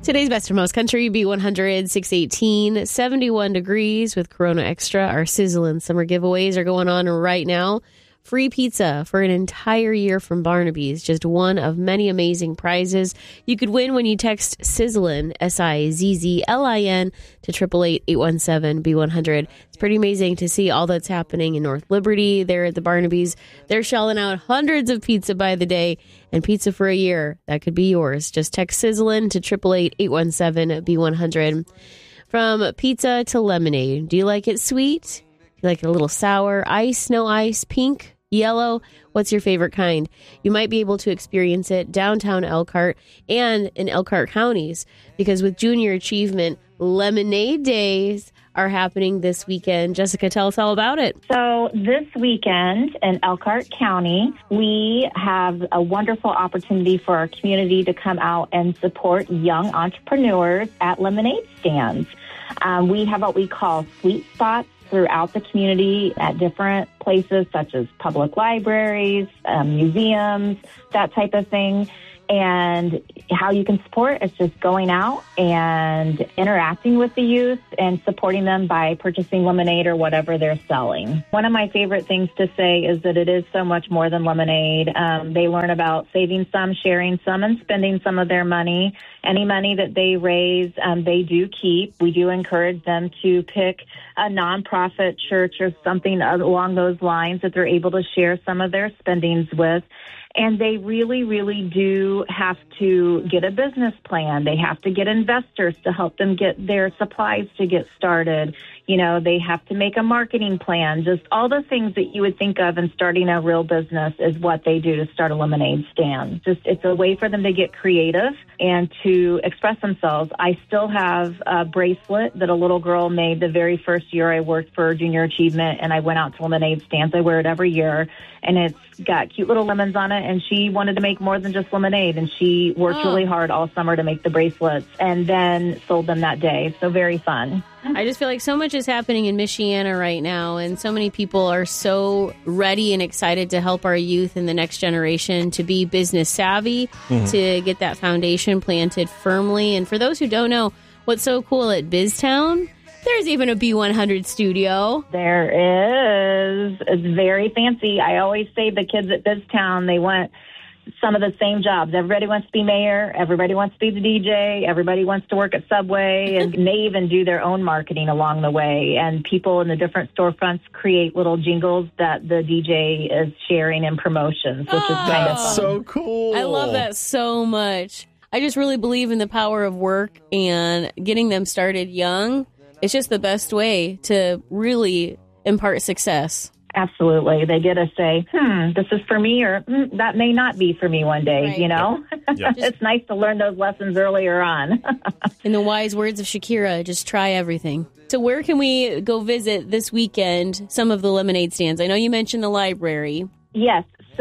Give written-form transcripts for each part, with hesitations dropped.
Today's Best of Most Country, B100, 618, 71 degrees with Corona Extra. Our Sizzlin' summer giveaways are going on right now. Free pizza for an entire year from Barnaby's, just one of many amazing prizes you could win when you text Sizzlin', Sizzlin, to 888-817-B100. It's pretty amazing to see all that's happening in North Liberty. There at the Barnaby's, they're shelling out hundreds of pizza by the day, and pizza for a year, that could be yours. Just text Sizzlin' to 888-817-B100. From pizza to lemonade, do you like it sweet? Do you like it a little sour? Ice, no ice, pink? Yellow, what's your favorite kind? You might be able to experience it downtown Elkhart and in Elkhart counties, because with Junior Achievement, Lemonade Days are happening this weekend. Jessica, tell us all about it. So this weekend in Elkhart County, we have a wonderful opportunity for our community to come out and support young entrepreneurs at lemonade stands. We have what we call sweet spots throughout the community at different places such as public libraries, museums, that type of thing. And how you can support is just going out and interacting with the youth and supporting them by purchasing lemonade or whatever they're selling. One of my favorite things to say is that it is so much more than lemonade. They learn about saving some, sharing some, and spending some of their money. Any money that they raise, they do keep. We do encourage them to pick a nonprofit church or something along those lines that they're able to share some of their spendings with. And they really, really do have to get a business plan. They have to get investors to help them get their supplies to get started. You know, they have to make a marketing plan. Just all the things that you would think of in starting a real business is what they do to start a lemonade stand. Just it's a way for them to get creative and to express themselves. I still have a bracelet that a little girl made the very first year I worked for Junior Achievement, and I went out to lemonade stands. I wear it every year, and it's got cute little lemons on it, and she wanted to make more than just lemonade, and she worked really hard all summer to make the bracelets and then sold them that day. So very fun. I just feel like so much is happening in Michiana right now, and so many people are so ready and excited to help our youth and the next generation to be business savvy, to get that foundation planted firmly. And for those who don't know, what's so cool at BizTown, there's even a B100 studio. There is. It's very fancy. I always say the kids at BizTown, they want some of the same jobs. Everybody wants to be mayor. Everybody wants to be the DJ. Everybody wants to work at Subway. And they even do their own marketing along the way. And people in the different storefronts create little jingles that the DJ is sharing in promotions, which is kind of fun. So cool. I love that so much. I just really believe in the power of work and getting them started young. It's just the best way to really impart success. Absolutely. They get to say, this is for me, or that may not be for me one day, right. You know? Yep. It's nice to learn those lessons earlier on. In the wise words of Shakira, just try everything. So where can we go visit this weekend some of the lemonade stands? I know you mentioned the library. Yes.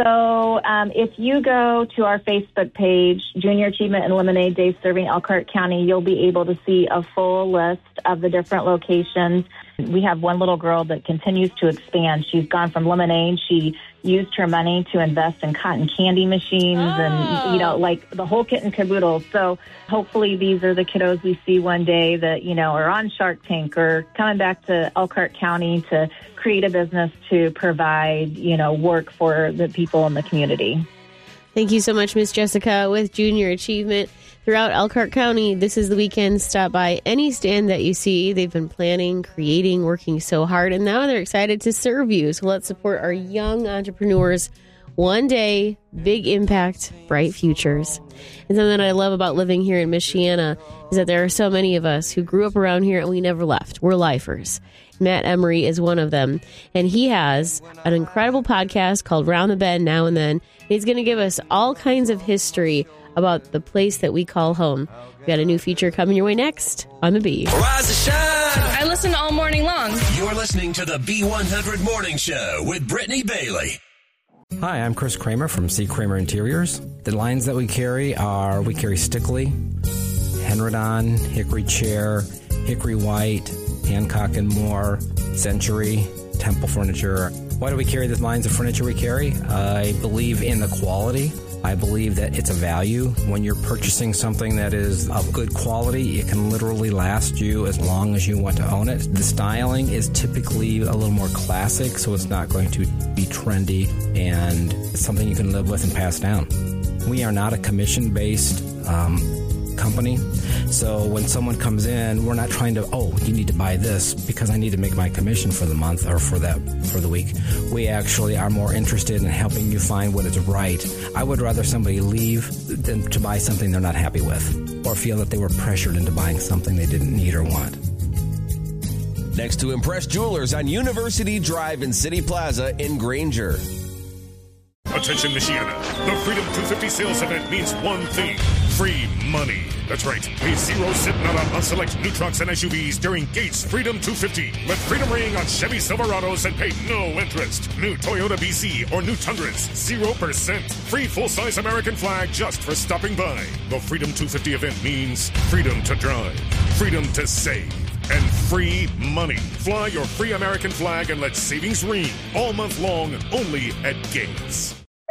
So if you go to our Facebook page, Junior Achievement and Lemonade Days Serving Elkhart County, you'll be able to see a full list of the different locations. We have one little girl that continues to expand. She's gone from lemonade. She used her money to invest in cotton candy machines and, you know, like the whole kit and caboodle. So hopefully these are the kiddos we see one day that, you know, are on Shark Tank or coming back to Elkhart County to create a business to provide, you know, work for the people in the community. Thank you so much, Miss Jessica, with Junior Achievement. Throughout Elkhart County, this is the weekend. Stop by any stand that you see. They've been planning, creating, working so hard, and now they're excited to serve you. So let's support our young entrepreneurs. One day, big impact, bright futures. And something that I love about living here in Michiana is that there are so many of us who grew up around here and we never left. We're lifers. Matt Emery is one of them. And he has an incredible podcast called Round the Bend Now and Then. He's going to give us all kinds of history about the place that we call home. We've got a new feature coming your way next on The Bee. Rise and shine. I listen all morning long. You're listening to the B100 Morning Show with Brittany Bailey. Hi, I'm Chris Kramer from C. Kramer Interiors. The lines that we carry Stickley, Henredon, Hickory Chair, Hickory White, Hancock and Moore, Century, Temple Furniture. Why do we carry the lines of furniture we carry? I believe in the quality I believe that it's a value. When you're purchasing something that is of good quality, it can literally last you as long as you want to own it. The styling is typically a little more classic, so it's not going to be trendy, and it's something you can live with and pass down. We are not a commission-based company, so when someone comes in, we're not trying to, you need to buy this because I need to make my commission for the month or for the week. We actually are more interested in helping you find what is right. I would rather somebody leave than to buy something they're not happy with or feel that they were pressured into buying something they didn't need or want. Next to Impress Jewelers on University Drive in City Plaza in Granger. Attention, Michiana. The Freedom 250 sales event means one thing: free money. That's right. Pay zero cent nada on select new trucks and SUVs during Gates Freedom 250. Let freedom ring on Chevy Silverados and pay no interest. New Toyota BC or new Tundras, 0%. Free full-size American flag just for stopping by. The Freedom 250 event means freedom to drive, freedom to save, and free money. Fly your free American flag and let savings ring all month long only at Gates.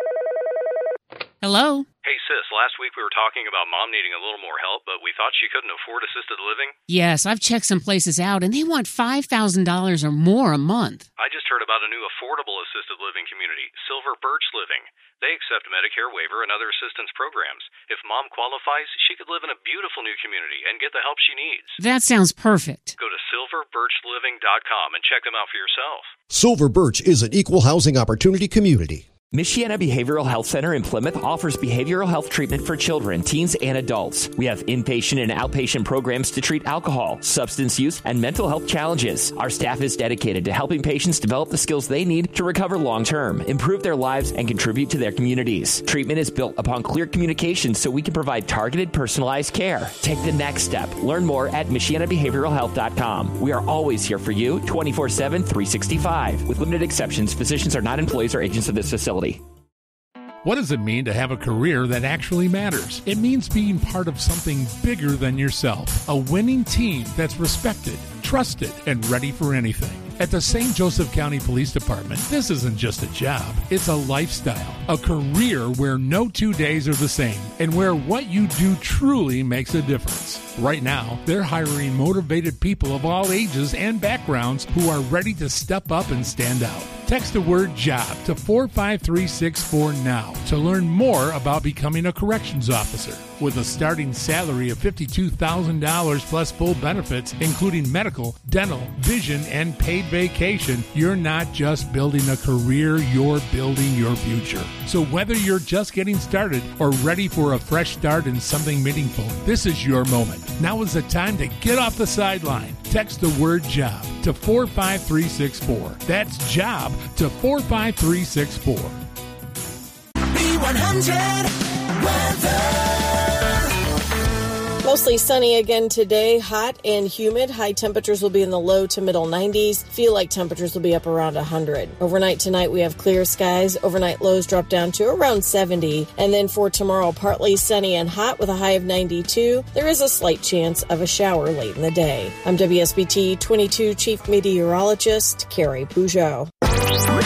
Hello? Hey, sis, last week we were talking about Mom needing a little more help, but we thought she couldn't afford assisted living. Yes, I've checked some places out, and they want $5,000 or more a month. I just heard about a new affordable assisted living community, Silver Birch Living. They accept Medicare waiver and other assistance programs. If Mom qualifies, she could live in a beautiful new community and get the help she needs. That sounds perfect. Go to silverbirchliving.com and check them out for yourself. Silver Birch is an equal housing opportunity community. Michiana Behavioral Health Center in Plymouth offers behavioral health treatment for children, teens, and adults. We have inpatient and outpatient programs to treat alcohol, substance use, and mental health challenges. Our staff is dedicated to helping patients develop the skills they need to recover long-term, improve their lives, and contribute to their communities. Treatment is built upon clear communication so we can provide targeted, personalized care. Take the next step. Learn more at MichianaBehavioralHealth.com. We are always here for you 24/7, 365. With limited exceptions, physicians are not employees or agents of this facility. What does it mean to have a career that actually matters? It means being part of something bigger than yourself. A winning team that's respected, trusted, and ready for anything. At the St. Joseph County Police Department, this isn't just a job. It's a lifestyle, a career where no 2 days are the same, and where what you do truly makes a difference. Right now, they're hiring motivated people of all ages and backgrounds who are ready to step up and stand out. Text the word JOB to 45364 now to learn more about becoming a corrections officer. With a starting salary of $52,000 plus full benefits, including medical, dental, vision, and paid vacation, you're not just building a career, you're building your future. So whether you're just getting started or ready for a fresh start in something meaningful, this is your moment. Now is the time to get off the sideline. Text the word JOB to 45364. That's JOB to 45364. B100 weather. Mostly sunny again today, hot and humid. High temperatures will be in the low to middle 90s. Feel like temperatures will be up around 100. Overnight tonight, we have clear skies. Overnight lows drop down to around 70. And then for tomorrow, partly sunny and hot with a high of 92. There is a slight chance of a shower late in the day. I'm WSBT 22 Chief Meteorologist Carrie Peugeot.